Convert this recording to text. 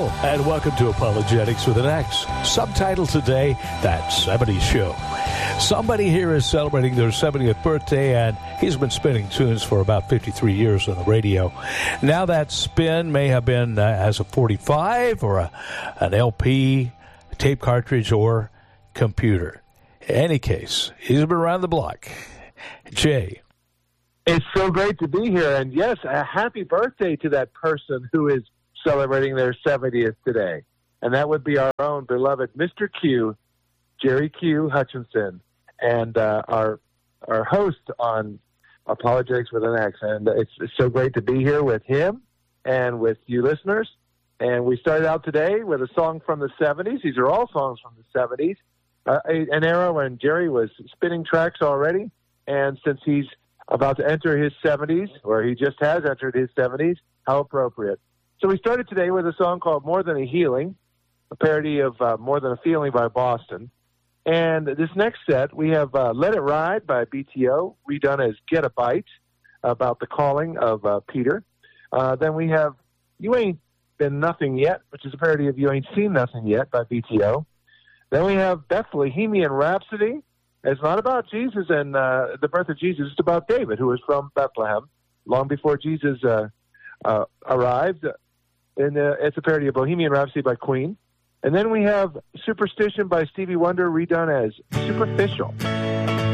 and welcome to Apologetics with an X. Subtitle today, That 70s Show. Somebody here is celebrating their 70th birthday, and he's been spinning tunes for about 53 years on the radio. Now that spin may have been as a 45 or an LP, tape cartridge, or computer. In any case, he's been around the block. Jay. It's so great to be here, and yes, a happy birthday to that person who is celebrating their 70th today. And that would be our own beloved Mr. Q, Jerry Q. Hutchinson, and our host on Apologetics with an X. And it's so great to be here with him and with you listeners. And we started out today with a song from the 70s. These are all songs from the 70s, an era when Jerry was spinning tracks already. And since he's about to enter his 70s, or he just has entered his 70s, how appropriate. So we started today with a song called More Than a Healing, a parody of More Than a Feeling by Boston. And this next set, we have Let It Ride by BTO, redone as Get a Bite, about the calling of Peter. Then we have You Ain't Been Nothing Yet, which is a parody of You Ain't Seen Nothing Yet by BTO. Then we have Bethlehemian Rhapsody. It's not about Jesus and the birth of Jesus. It's about David, who was from Bethlehem, long before Jesus arrived. And it's a parody of Bohemian Rhapsody by Queen. And then we have Superstition by Stevie Wonder, redone as Superficial.